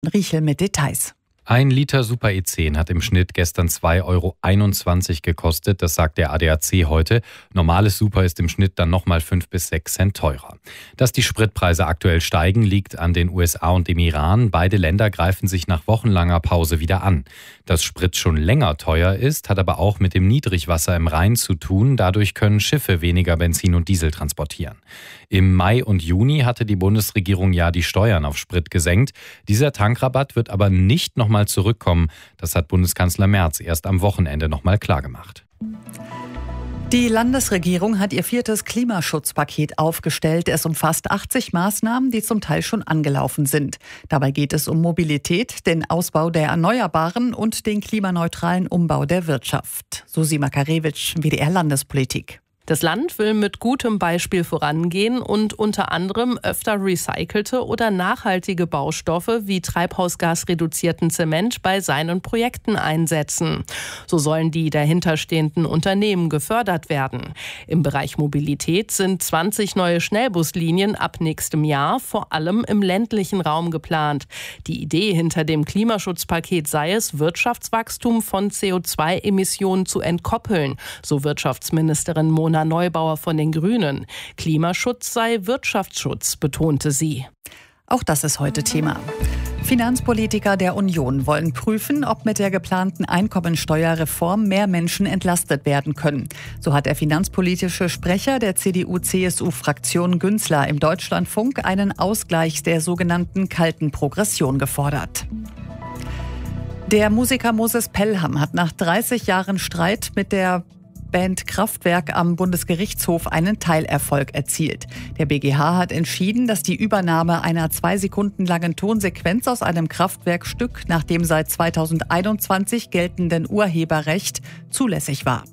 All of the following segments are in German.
Riechel mit Details. Ein Liter Super E10 hat im Schnitt gestern 2,21 € gekostet, das sagt der ADAC heute. Normales Super ist im Schnitt dann nochmal 5 bis 6 Cent teurer. Dass die Spritpreise aktuell steigen, liegt an den USA und dem Iran. Beide Länder greifen sich nach wochenlanger Pause wieder an. Dass Sprit schon länger teuer ist, hat aber auch mit dem Niedrigwasser im Rhein zu tun. Dadurch können Schiffe weniger Benzin und Diesel transportieren. Im Mai und Juni hatte die Bundesregierung ja die Steuern auf Sprit gesenkt. Dieser Tankrabatt wird aber nicht nochmal zurückkommen. Das hat Bundeskanzler Merz erst am Wochenende nochmal klargemacht. Die Landesregierung hat ihr 4. Klimaschutzpaket aufgestellt. Es umfasst 80 Maßnahmen, die zum Teil schon angelaufen sind. Dabei geht es um Mobilität, den Ausbau der Erneuerbaren und den klimaneutralen Umbau der Wirtschaft. Susi Makarewitsch, WDR Landespolitik. Das Land will mit gutem Beispiel vorangehen und unter anderem öfter recycelte oder nachhaltige Baustoffe wie treibhausgasreduzierten Zement bei seinen Projekten einsetzen. So sollen die dahinterstehenden Unternehmen gefördert werden. Im Bereich Mobilität sind 20 neue Schnellbuslinien ab nächstem Jahr vor allem im ländlichen Raum geplant. Die Idee hinter dem Klimaschutzpaket sei es, Wirtschaftswachstum von CO2-Emissionen zu entkoppeln, so Wirtschaftsministerin Mona Neubauer von den Grünen. Klimaschutz sei Wirtschaftsschutz, betonte sie. Auch das ist heute Thema. Finanzpolitiker der Union wollen prüfen, ob mit der geplanten Einkommensteuerreform mehr Menschen entlastet werden können. So hat der finanzpolitische Sprecher der CDU-CSU-Fraktion Günzler im Deutschlandfunk einen Ausgleich der sogenannten kalten Progression gefordert. Der Musiker Moses Pelham hat nach 30 Jahren Streit mit der Band Kraftwerk am Bundesgerichtshof einen Teilerfolg erzielt. Der BGH hat entschieden, dass die Übernahme einer 2 Sekunden langen Tonsequenz aus einem Kraftwerkstück nach dem seit 2021 geltenden Urheberrecht zulässig war.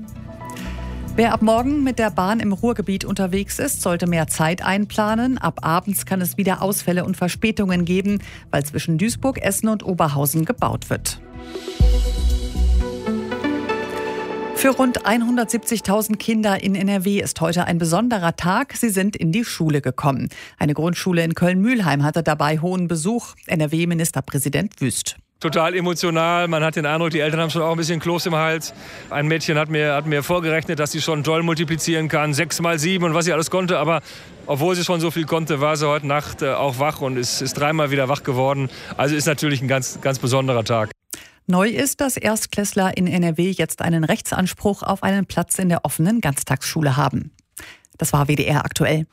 Wer ab morgen mit der Bahn im Ruhrgebiet unterwegs ist, sollte mehr Zeit einplanen. Ab abends kann es wieder Ausfälle und Verspätungen geben, weil zwischen Duisburg, Essen und Oberhausen gebaut wird. Für rund 170.000 Kinder in NRW ist heute ein besonderer Tag. Sie sind in die Schule gekommen. Eine Grundschule in Köln-Mühlheim hatte dabei hohen Besuch. NRW-Ministerpräsident Wüst. Total emotional. Man hat den Eindruck, die Eltern haben schon auch ein bisschen Kloß im Hals. Ein Mädchen hat mir vorgerechnet, dass sie schon toll multiplizieren kann. 6 mal 7 und was sie alles konnte. Aber obwohl sie schon so viel konnte, war sie heute Nacht auch wach und ist 3-mal wieder wach geworden. Also ist natürlich ein ganz, ganz besonderer Tag. Neu ist, dass Erstklässler in NRW jetzt einen Rechtsanspruch auf einen Platz in der offenen Ganztagsschule haben. Das war WDR aktuell.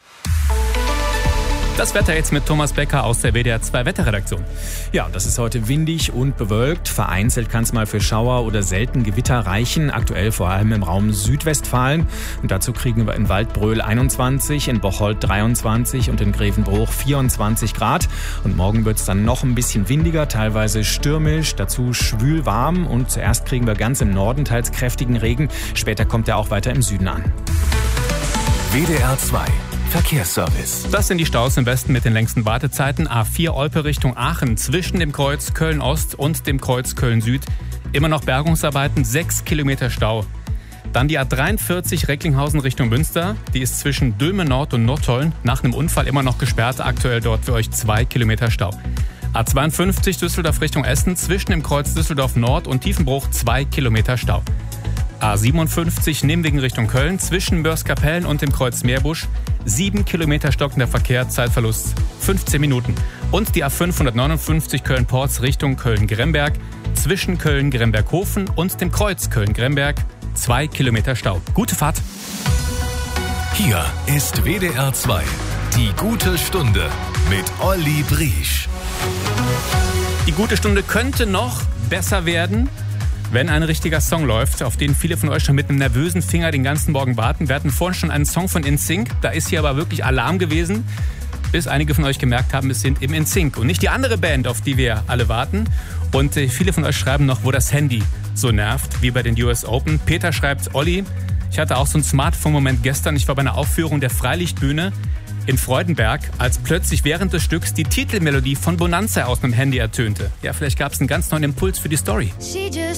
Das Wetter jetzt mit Thomas Becker aus der WDR 2 Wetterredaktion. Ja, das ist heute windig und bewölkt. Vereinzelt kann es mal für Schauer oder selten Gewitter reichen. Aktuell vor allem im Raum Südwestfalen. Und dazu kriegen wir in Waldbröl 21, in Bocholt 23 und in Grevenbruch 24 Grad. Und morgen wird es dann noch ein bisschen windiger, teilweise stürmisch, dazu schwül warm. Und zuerst kriegen wir ganz im Norden teils kräftigen Regen. Später kommt er auch weiter im Süden an. WDR 2 Verkehrsservice. Das sind die Staus im Westen mit den längsten Wartezeiten. A4 Olpe Richtung Aachen zwischen dem Kreuz Köln-Ost und dem Kreuz Köln-Süd. Immer noch Bergungsarbeiten, 6 Kilometer Stau. Dann die A43 Recklinghausen Richtung Münster. Die ist zwischen Dülmen Nord und Nottoln nach einem Unfall immer noch gesperrt. Aktuell dort für euch 2 Kilometer Stau. A52 Düsseldorf Richtung Essen zwischen dem Kreuz Düsseldorf Nord und Tiefenbruch 2 Kilometer Stau. A57 Nimwegen Richtung Köln zwischen Mörs-Kapellen und dem Kreuz Meerbusch 7 Kilometer stockender Verkehr, Zeitverlust 15 Minuten. Und die A559 Köln-Porz Richtung Köln-Gremberg zwischen Köln-Gremberg-Hofen und dem Kreuz Köln-Gremberg 2 Kilometer Stau. Gute Fahrt! Hier ist WDR 2, die gute Stunde mit Olli Briesch. Die gute Stunde könnte noch besser werden, wenn ein richtiger Song läuft, auf den viele von euch schon mit einem nervösen Finger den ganzen Morgen warten. Wir hatten vorhin schon einen Song von NSYNC, da ist hier aber wirklich Alarm gewesen, bis einige von euch gemerkt haben, es sind im NSYNC und nicht die andere Band, auf die wir alle warten. Und viele von euch schreiben noch, wo das Handy so nervt, wie bei den US Open. Peter schreibt, Olli, ich hatte auch so einen Smartphone-Moment gestern. Ich war bei einer Aufführung der Freilichtbühne in Freudenberg, als plötzlich während des Stücks die Titelmelodie von Bonanza aus meinem Handy ertönte. Ja, vielleicht gab es einen ganz neuen Impuls für die Story.